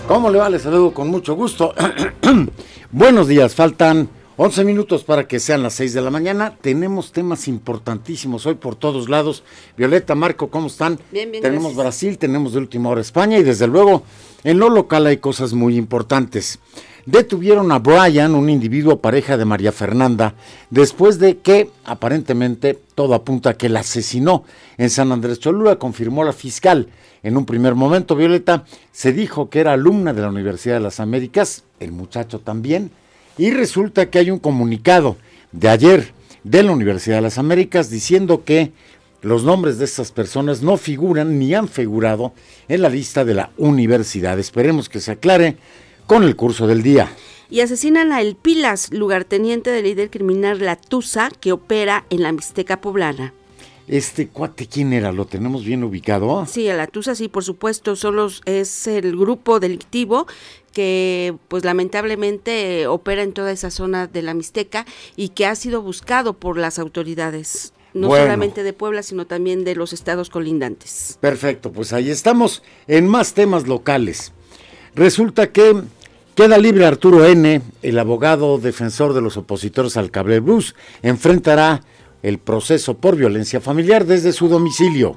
¿Cómo le va? Les saludo con mucho gusto. Buenos días, faltan 11 minutos para que sean las 6 de la mañana. Tenemos temas importantísimos hoy por todos lados. Violeta, Marco, ¿cómo están? Bien, Tenemos gracias. Brasil, tenemos de última hora España y desde luego en lo local hay cosas muy importantes. Detuvieron a Brian, un individuo pareja de María Fernanda, después de que aparentemente todo apunta a que la asesinó en San Andrés Cholula, confirmó la fiscal. En un primer momento, Violeta, se dijo que era alumna de la Universidad de las Américas, el muchacho también, y resulta que hay un comunicado de ayer de la Universidad de las Américas diciendo que los nombres de estas personas no figuran ni han figurado en la lista de la universidad. Esperemos que se aclare con el curso del día. Y asesinan a El Pilas, lugarteniente del líder criminal La Tusa, que opera en la Mixteca poblana. ¿Este cuate quién era? ¿Lo tenemos bien ubicado? Sí, a La Tusa, sí, por supuesto, es el grupo delictivo que pues lamentablemente opera en toda esa zona de la Mixteca y que ha sido buscado por las autoridades, no solamente de Puebla, sino también de los estados colindantes. Perfecto, pues ahí estamos en más temas locales. Resulta que queda libre Arturo N., el abogado defensor de los opositores al cable blues, enfrentará el proceso por violencia familiar desde su domicilio.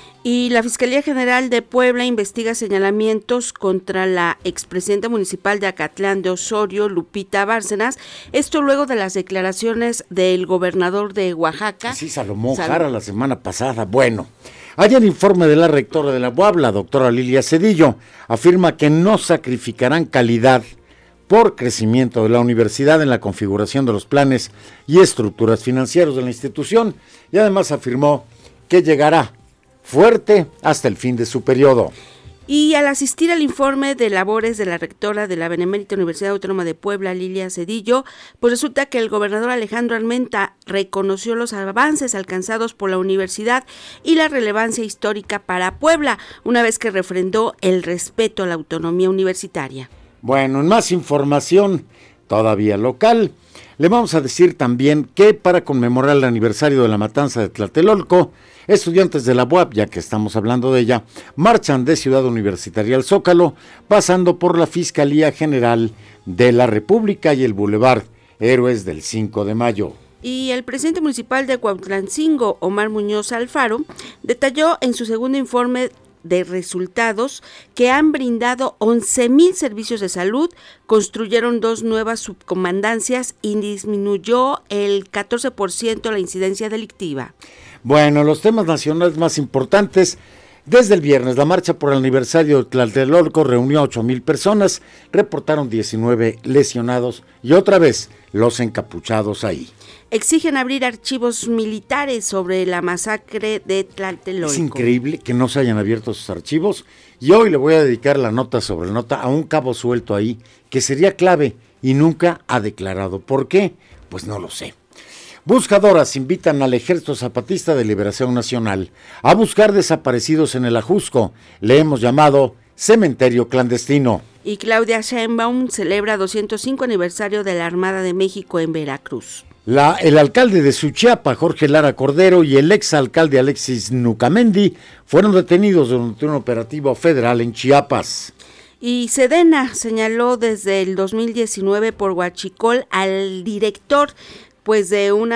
Y la Fiscalía General de Puebla investiga señalamientos contra la expresidenta municipal de Acatlán de Osorio, Lupita Bárcenas, esto luego de las declaraciones del gobernador de Oaxaca. Sí, Salomón Jara, la semana pasada. Bueno, hay el informe de la rectora de la UAB, la doctora Lilia Cedillo, afirma que no sacrificarán calidad por crecimiento de la universidad en la configuración de los planes y estructuras financieros de la institución, y además afirmó que llegará fuerte hasta el fin de su periodo. Y al asistir al informe de labores de la rectora de la Benemérita Universidad Autónoma de Puebla, Lilia Cedillo, pues resulta que el gobernador Alejandro Armenta reconoció los avances alcanzados por la universidad y la relevancia histórica para Puebla, una vez que refrendó el respeto a la autonomía universitaria. Bueno, en más información todavía local, le vamos a decir también que para conmemorar el aniversario de la matanza de Tlatelolco, estudiantes de la UAP, ya que estamos hablando de ella, marchan de Ciudad Universitaria al Zócalo, pasando por la Fiscalía General de la República y el Boulevard Héroes del 5 de Mayo. Y el presidente municipal de Cuautlancingo, Omar Muñoz Alfaro, detalló en su segundo informe de resultados que han brindado 11,000 servicios de salud, construyeron 2 nuevas subcomandancias y disminuyó el 14% la incidencia delictiva. Bueno, los temas nacionales más importantes. Desde el viernes, la marcha por el aniversario de Tlatelolco reunió a 8,000 personas, reportaron 19 lesionados y otra vez los encapuchados ahí. Exigen abrir archivos militares sobre la masacre de Tlatelolco. Es increíble que no se hayan abierto esos archivos y hoy le voy a dedicar la nota sobre nota a un cabo suelto ahí que sería clave y nunca ha declarado. ¿Por qué? Pues no lo sé. Buscadoras invitan al Ejército Zapatista de Liberación Nacional a buscar desaparecidos en el Ajusco. Le hemos llamado cementerio clandestino. Y Claudia Sheinbaum celebra 205 aniversario de la Armada de México en Veracruz. El alcalde de Suchiapa, Jorge Lara Cordero, y el exalcalde Alexis Nucamendi fueron detenidos durante un operativo federal en Chiapas. Y Sedena señaló desde el 2019 por Huachicol al director pues de un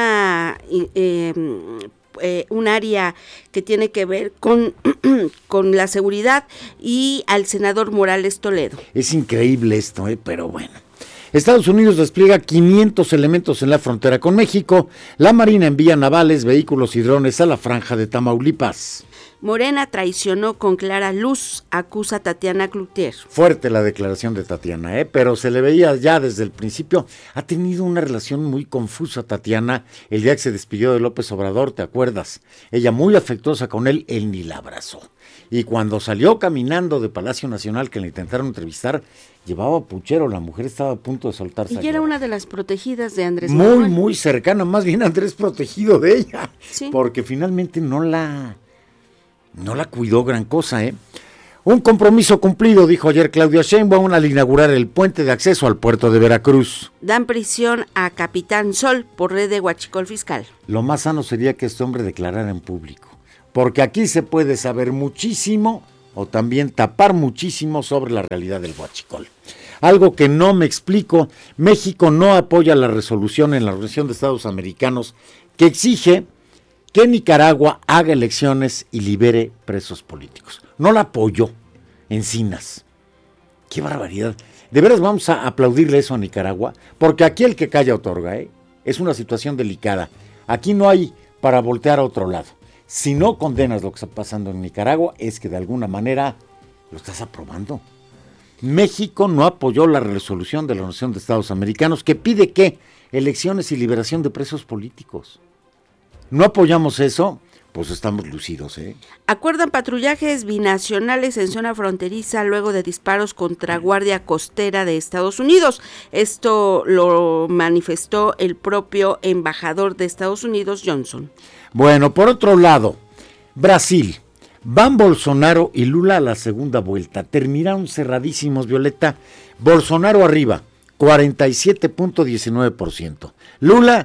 área que tiene que ver con la seguridad y al senador Morales Toledo. Es increíble esto, pero bueno. Estados Unidos despliega 500 elementos en la frontera con México. La Marina envía navales, vehículos y drones a la franja de Tamaulipas. Morena traicionó con clara luz, acusa Tatiana Cloutier. Fuerte la declaración de Tatiana, pero se le veía ya desde el principio. Ha tenido una relación muy confusa Tatiana el día que se despidió de López Obrador, ¿te acuerdas? Ella muy afectuosa con él ni la abrazó. Y cuando salió caminando de Palacio Nacional, que le intentaron entrevistar, llevaba puchero, la mujer estaba a punto de soltarse. Y era una de las protegidas de Andrés Manuel. Muy cercana, más bien Andrés protegido de ella, sí. Porque finalmente no la cuidó gran cosa, Un compromiso cumplido, dijo ayer Claudia Sheinbaum al inaugurar el puente de acceso al puerto de Veracruz. Dan prisión a Capitán Sol por red de huachicol fiscal. Lo más sano sería que este hombre declarara en público, porque aquí se puede saber muchísimo o también tapar muchísimo sobre la realidad del huachicol. Algo que no me explico, México no apoya la resolución en la Organización de Estados Americanos que exige que Nicaragua haga elecciones y libere presos políticos. No la apoyó, Encinas. ¡Qué barbaridad! De veras vamos a aplaudirle eso a Nicaragua, porque aquí el que calla otorga, ¿eh? Es una situación delicada. Aquí no hay para voltear a otro lado. Si no condenas lo que está pasando en Nicaragua, es que de alguna manera lo estás aprobando. México no apoyó la resolución de la Organización de Estados Americanos que pide que elecciones y liberación de presos políticos. No apoyamos eso, pues estamos lucidos, ¿eh? Acuerdan patrullajes binacionales en zona fronteriza luego de disparos contra Guardia Costera de Estados Unidos. Esto lo manifestó el propio embajador de Estados Unidos, Johnson. Bueno, por otro lado, Brasil. Van Bolsonaro y Lula a la segunda vuelta. Terminaron cerradísimos, Violeta. Bolsonaro arriba, 47.19%. Lula,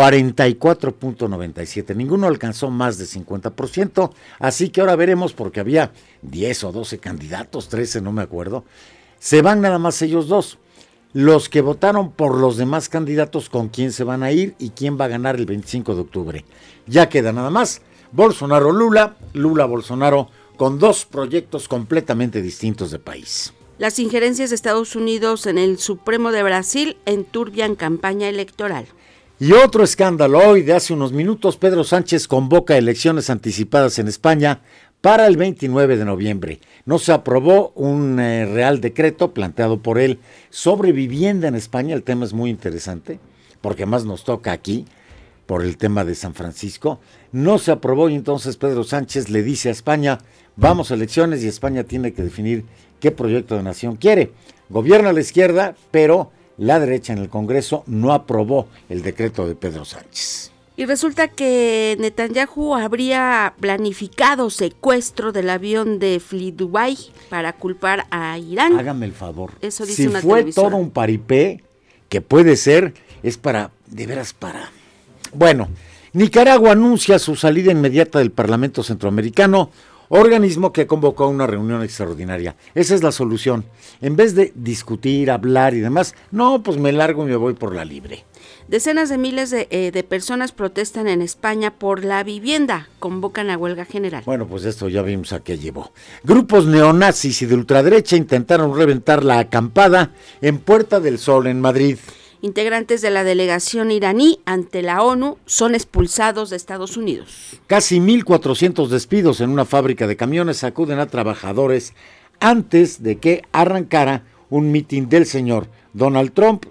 44.97%. Ninguno alcanzó más de 50%. Así que ahora veremos, porque había 10 o 12 candidatos, 13, no me acuerdo. Se van nada más ellos dos. Los que votaron por los demás candidatos, con quién se van a ir y quién va a ganar el 25 de octubre. Ya queda nada más Bolsonaro-Lula, Lula-Bolsonaro, con dos proyectos completamente distintos de país. Las injerencias de Estados Unidos en el Supremo de Brasil enturbian campaña electoral. Y otro escándalo, hoy de hace unos minutos, Pedro Sánchez convoca elecciones anticipadas en España para el 29 de noviembre. No se aprobó un real decreto planteado por él sobre vivienda en España. El tema es muy interesante, porque más nos toca aquí, por el tema de San Francisco. No se aprobó y entonces Pedro Sánchez le dice a España, vamos a elecciones y España tiene que definir qué proyecto de nación quiere. Gobierna la izquierda, pero la derecha en el Congreso no aprobó el decreto de Pedro Sánchez. Y resulta que Netanyahu habría planificado secuestro del avión de FlyDubai para culpar a Irán. Hágame el favor. Eso dice si una fue televisora. Todo un paripé, que puede ser, es para, de veras para... Bueno, Nicaragua anuncia su salida inmediata del Parlamento Centroamericano, organismo que convocó a una reunión extraordinaria. Esa es la solución. En vez de discutir, hablar y demás, no, pues me largo y me voy por la libre. Decenas de miles de personas protestan en España por la vivienda, convocan a huelga general. Bueno, pues esto ya vimos a qué llevó. Grupos neonazis y de ultraderecha intentaron reventar la acampada en Puerta del Sol, en Madrid. Integrantes de la delegación iraní ante la ONU son expulsados de Estados Unidos. Casi 1,400 despidos en una fábrica de camiones sacuden a trabajadores antes de que arrancara un mitin del señor Donald Trump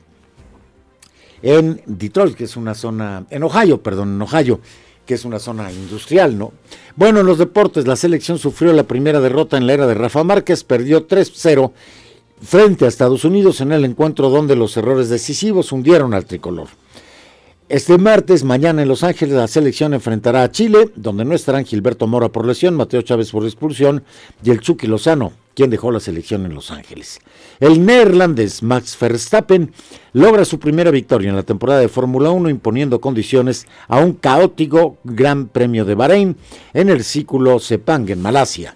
en Detroit, que es una zona, en Ohio, que es una zona industrial, ¿no? Bueno, en los deportes, la selección sufrió la primera derrota en la era de Rafa Márquez, perdió 3-0 frente a Estados Unidos en el encuentro donde los errores decisivos hundieron al tricolor. Este martes, mañana en Los Ángeles, la selección enfrentará a Chile, donde no estarán Gilberto Mora por lesión, Mateo Chávez por expulsión y el Chucky Lozano, quien dejó la selección en Los Ángeles. El neerlandés Max Verstappen logra su primera victoria en la temporada de Fórmula 1, imponiendo condiciones a un caótico Gran Premio de Bahrein en el círculo Sepang en Malasia.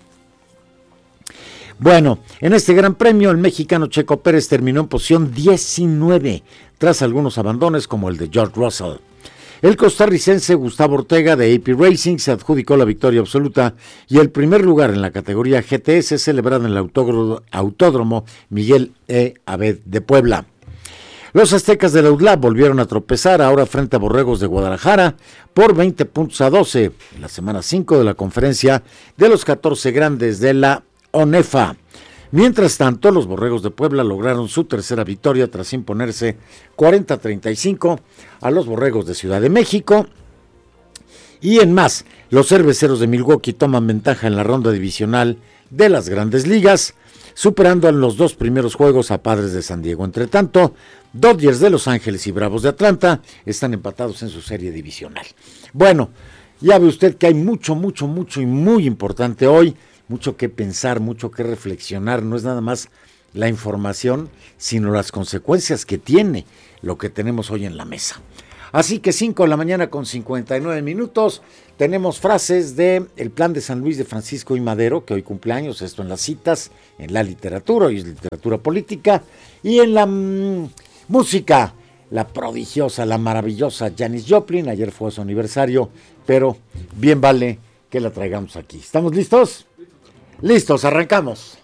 Bueno, en este Gran Premio el mexicano Checo Pérez terminó en posición 19, tras algunos abandones como el de George Russell. El costarricense Gustavo Ortega de AP Racing se adjudicó la victoria absoluta y el primer lugar en la categoría GTS celebrada en el Autódromo Miguel E. Abed de Puebla. Los aztecas de la UDLA volvieron a tropezar ahora frente a Borregos de Guadalajara por 20-12 en la semana 5 de la conferencia de los 14 grandes de la ONEFA. Mientras tanto, los Borregos de Puebla lograron su tercera victoria tras imponerse 40-35 a los Borregos de Ciudad de México. Y en más, los Cerveceros de Milwaukee toman ventaja en la ronda divisional de las Grandes Ligas, superando en los dos primeros juegos a Padres de San Diego. Entre tanto, Dodgers de Los Ángeles y Bravos de Atlanta están empatados en su serie divisional. Bueno, ya ve usted que hay mucho y muy importante hoy. Mucho que pensar, mucho que reflexionar, no es nada más la información, sino las consecuencias que tiene lo que tenemos hoy en la mesa. Así que 5 de la mañana con 59 minutos. Tenemos frases de El Plan de San Luis de Francisco I. Madero, que hoy cumpleaños, esto en las citas, en la literatura, hoy es literatura política, y en la música, la prodigiosa, la maravillosa Janis Joplin. Ayer fue su aniversario, pero bien vale que la traigamos aquí. ¿Estamos listos? Listos, arrancamos.